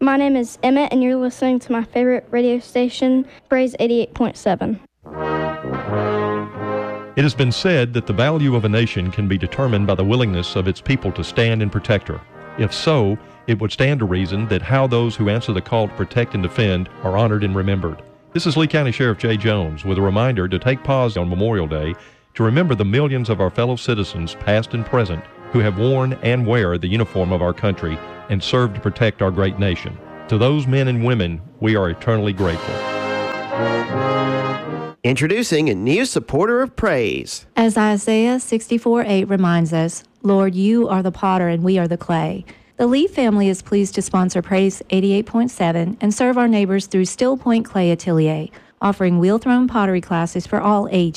My name is Emmett, and you're listening to my favorite radio station, Praise 88.7. It has been said that the value of a nation can be determined by the willingness of its people to stand and protect her. If so, it would stand to reason that how those who answer the call to protect and defend are honored and remembered. This is Lee County Sheriff Jay Jones with a reminder to take pause on Memorial Day to remember the millions of our fellow citizens, past and present, who have worn and wear the uniform of our country and served to protect our great nation. To those men and women, we are eternally grateful. Introducing a new supporter of praise. As Isaiah 64:8 reminds us, Lord, you are the potter and we are the clay. The Lee family is pleased to sponsor Praise 88.7 and serve our neighbors through Still Point Clay Atelier, offering wheel-thrown pottery classes for all ages.